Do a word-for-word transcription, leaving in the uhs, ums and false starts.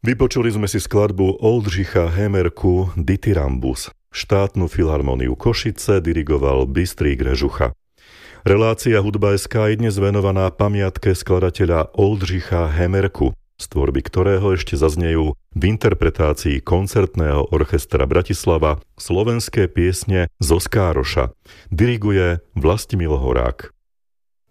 Vypočuli sme si skladbu Oldřicha Hemerku Dityrambus. Štátnu filharmóniu Košice dirigoval Bystrík Režucha. Relácia Hudba bodka es ká je dnes venovaná pamiatke skladateľa Oldřicha Hemerku, z tvorby ktorého ešte zaznejú v interpretácii koncertného orchestra Bratislava slovenské piesne zo Skároša. Diriguje Vlastimil Horák.